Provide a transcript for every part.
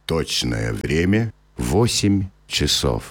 Точное время 8 часов.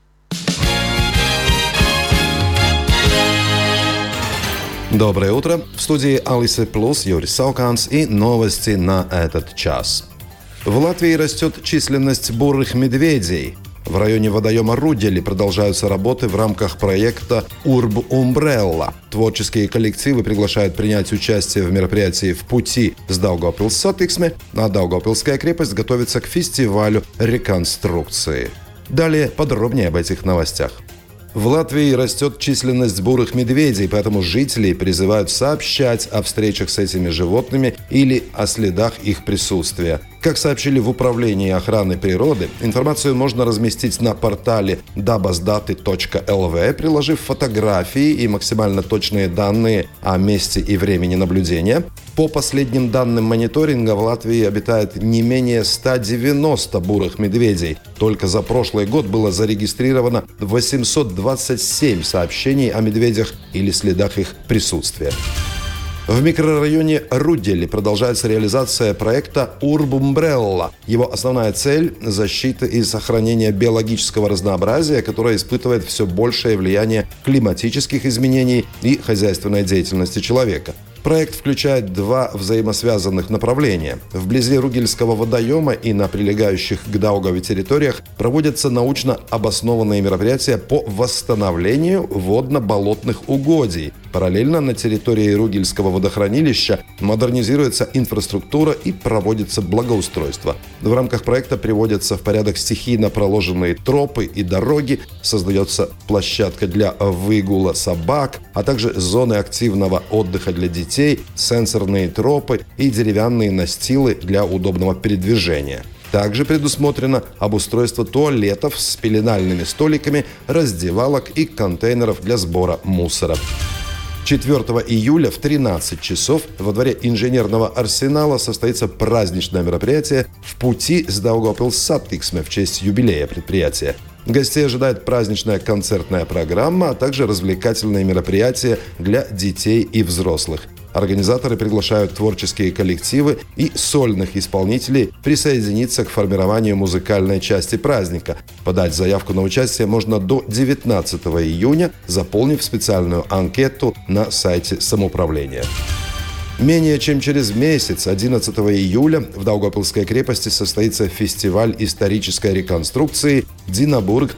Доброе утро. В студии Алисы Плюс Юрий Сауканс и новости на этот час. В Латвии растет численность бурых медведей. В районе водоема Рудели продолжаются работы в рамках проекта «Урб Умбрелла». Творческие коллективы приглашают принять участие в мероприятии «В пути» с Даугавпилс-Сатиксме, а Даугавпилская крепость готовится к фестивалю реконструкции. Далее подробнее об этих новостях. В Латвии растет численность бурых медведей, поэтому жители призывают сообщать о встречах с этими животными или о следах их присутствия. Как сообщили в Управлении охраны природы, информацию можно разместить на портале dabasdati.lv, приложив фотографии и максимально точные данные о месте и времени наблюдения. По последним данным мониторинга, в Латвии обитает не менее 190 бурых медведей. Только за прошлый год было зарегистрировано 827 сообщений о медведях или следах их присутствия. В микрорайоне Рудели продолжается реализация проекта «Урб Умбрелла». Его основная цель – защита и сохранение биологического разнообразия, которое испытывает все большее влияние климатических изменений и хозяйственной деятельности человека. Проект включает два взаимосвязанных направления. Вблизи Ругельского водоема и на прилегающих к Даугаве территориях проводятся научно обоснованные мероприятия по восстановлению водно-болотных угодий. Параллельно на территории Ругельского водохранилища модернизируется инфраструктура и проводится благоустройство. В рамках проекта приводятся в порядок стихийно проложенные тропы и дороги, создается площадка для выгула собак, а также зоны активного отдыха для детей, сенсорные тропы и деревянные настилы для удобного передвижения. Также предусмотрено обустройство туалетов с пеленальными столиками, раздевалок и контейнеров для сбора мусора. 4 июля в 13 часов во дворе инженерного арсенала состоится праздничное мероприятие «В пути» с Даугавпилс-Сатиксме в честь юбилея предприятия. Гостей ожидает праздничная концертная программа, а также развлекательные мероприятия для детей и взрослых. Организаторы приглашают творческие коллективы и сольных исполнителей присоединиться к формированию музыкальной части праздника. Подать заявку на участие можно до 19 июня, заполнив специальную анкету на сайте самоуправления. Менее чем через месяц, 11 июля, в Даугавпилской крепости состоится фестиваль исторической реконструкции «Динабург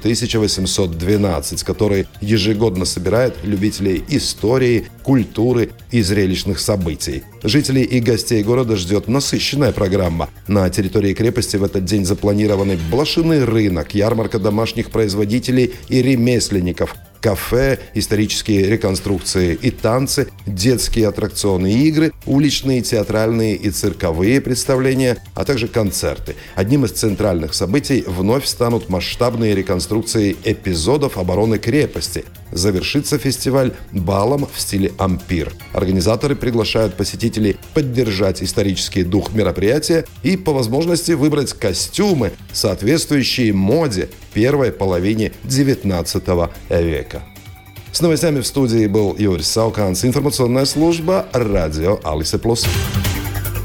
1812», который ежегодно собирает любителей истории, культуры и зрелищных событий. Жителей и гостей города ждет насыщенная программа. На территории крепости в этот день запланированы блошиный рынок, ярмарка домашних производителей и ремесленников, кафе, исторические реконструкции и танцы, детские аттракционы и игры, уличные, театральные и цирковые представления, а также концерты. Одним из центральных событий вновь станут масштабные реконструкции эпизодов обороны крепости. Завершится фестиваль балом в стиле ампир. Организаторы приглашают посетителей поддержать исторический дух мероприятия и по возможности выбрать костюмы, соответствующие моде первой половине XIX века. С новостями в студии был Юрий Сауканс, информационная служба «Радио Алисы Плюс».